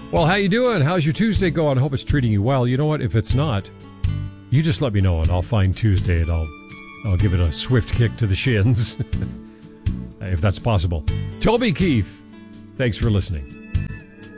Well, how you doing? How's your Tuesday going? I hope it's treating you well. You know what? If it's not, you just let me know and I'll find Tuesday and I'll give it a swift kick to the shins, if that's possible. Toby Keith, thanks for listening.